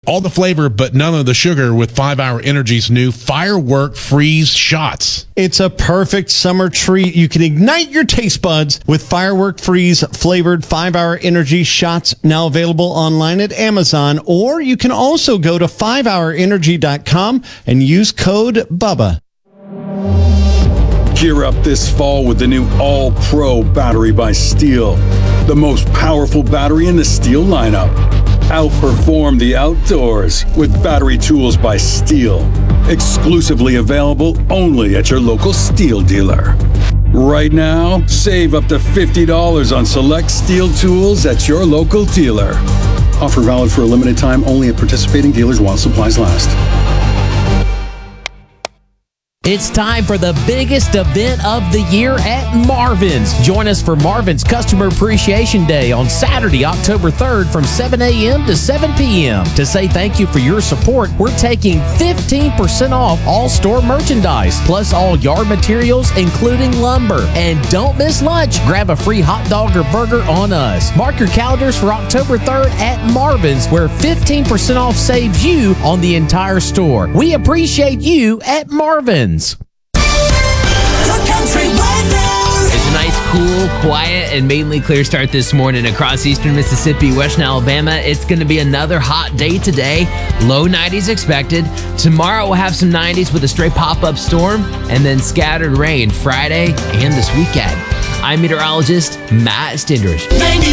all the flavor but none of the sugar with 5-Hour Energy's new Firework Freeze shots. It's a perfect summer treat. You can ignite your taste buds with Firework Freeze flavored 5-Hour Energy shots, now available online at Amazon, or you can also go to 5hourenergy.com and use code BUBBA. Gear up this fall with the new All-Pro battery by Steel, the most powerful battery in the Steel lineup. Outperform the outdoors with battery tools by Steel, exclusively available only at your local Steel dealer. Right now, save up to $50 on select Steel tools at your local dealer. Offer valid for a limited time only at participating dealers while supplies last. It's time for the biggest event of the year at Marvin's. Join us for Marvin's Customer Appreciation Day on Saturday, October 3rd from 7 a.m. to 7 p.m. To say thank you for your support, we're taking 15% off all store merchandise, plus all yard materials, including lumber. And don't miss lunch. Grab a free hot dog or burger on us. Mark your calendars for October 3rd at Marvin's, where 15% off saves you on the entire store. We appreciate you at Marvin's. It's a nice, cool, quiet, and mainly clear start this morning across eastern Mississippi, western Alabama. It's going to be another hot day today. Low 90s expected. Tomorrow we'll have some 90s with a stray pop-up storm and then scattered rain Friday and this weekend. I'm meteorologist Matt Stindrich.